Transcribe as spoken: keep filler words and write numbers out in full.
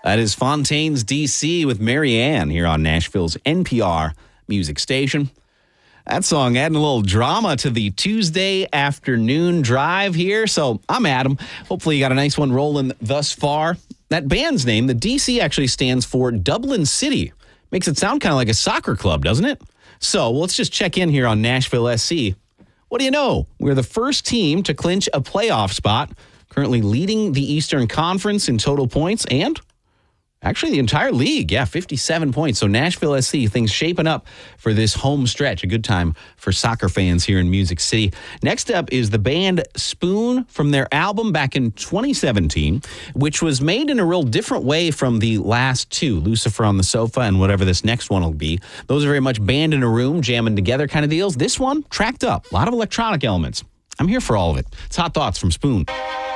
That is Fontaine's D C with Marianne here on Nashville's N P R music station. That song adding a little drama to the Tuesday afternoon drive here. So I'm Adam. Hopefully you got a nice one rolling thus far. That band's name, the D C, actually stands for Dublin City. Makes it sound kind of like a soccer club, doesn't it? So let's just check in here on Nashville S C. What do you know? We're the first team to clinch a playoff spot, currently leading the Eastern Conference in total points and actually the entire league. Yeah, fifty-seven points. So Nashville S C, things shaping up for this home stretch. A good time for soccer fans here in Music City. Next up is the band Spoon from their album back in twenty seventeen, which was made in a real different way from the last two, Lucifer on the Sofa and whatever this next one will be. Those are very much band in a room, jamming together kind of deals. This one, tracked up. A lot of electronic elements. I'm here for all of it. It's Hot Thoughts from Spoon.